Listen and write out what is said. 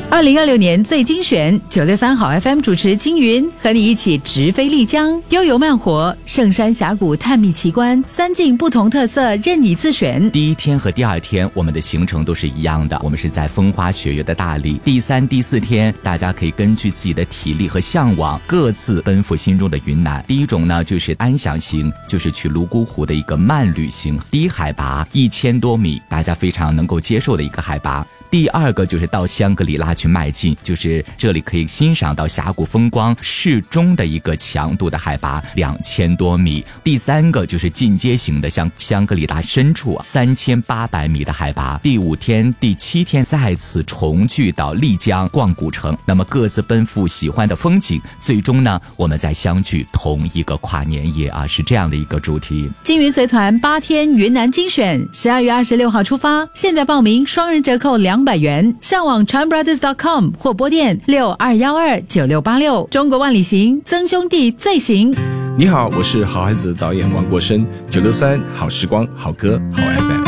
2026年最精选963好 FM 主持金云和你一起直飞丽江，悠游慢活，圣山峡谷探秘奇观，3景不同特色任你自选。 第一天和第二天我们的行程都是一样的，我们是在风花雪月的大理。第3、第4天大家可以根据自己的体力和向往各自奔赴心中的云南。第一种呢就是安详行，就是去泸沽湖的一个慢旅行，低海拔1000多米，大家非常能够接受的一个海拔。第二个就是到香格里拉去迈进，就是这里可以欣赏到峡谷风光，适中的一个强度的海拔2000多米。第3个就是进阶型的，像香格里拉深处3800米的海拔。第5天、第7天再次重聚到丽江逛古城，那么各自奔赴喜欢的风景，最终呢我们再相聚同一个跨年夜啊，是这样的一个主题。 金云随团8天云南精选，12月26号出发，现在报名双人折扣200元，上网 chanbrothers.com 或拨电62129686。中国万里行，曾兄弟最行。 你好，我是好孩子导演王国生，963好时光好歌好 FM。